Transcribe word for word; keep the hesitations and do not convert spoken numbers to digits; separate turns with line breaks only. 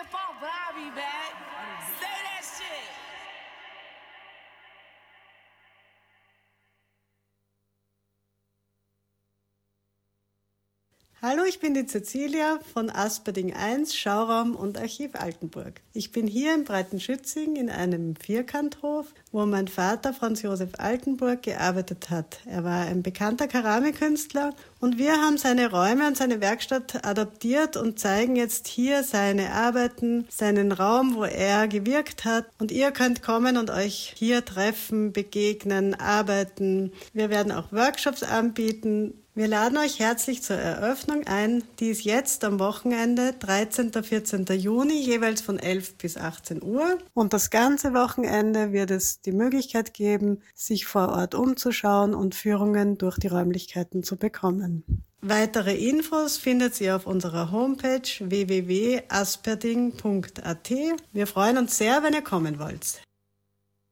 fault, but I'll be back. Say that shit.
Hallo, ich bin die Cecilia von Asperding eins, Schauraum und Archiv Altenburg. Ich bin hier in Breitenschützing in einem Vierkanthof, wo mein Vater Franz Josef Altenburg gearbeitet hat. Er war ein bekannter Keramikkünstler und wir haben seine Räume und seine Werkstatt adaptiert und zeigen jetzt hier seine Arbeiten, seinen Raum, wo er gewirkt hat. Und ihr könnt kommen und euch hier treffen, begegnen, arbeiten. Wir werden auch Workshops anbieten. Wir laden euch herzlich zur Eröffnung ein, die ist jetzt am Wochenende, dreizehnten und vierzehnten Juni, jeweils von elf bis achtzehn Uhr. Und das ganze Wochenende wird es die Möglichkeit geben, sich vor Ort umzuschauen und Führungen durch die Räumlichkeiten zu bekommen. Weitere Infos findet ihr auf unserer Homepage w w w punkt asperding punkt a t. Wir freuen uns sehr, wenn ihr kommen wollt.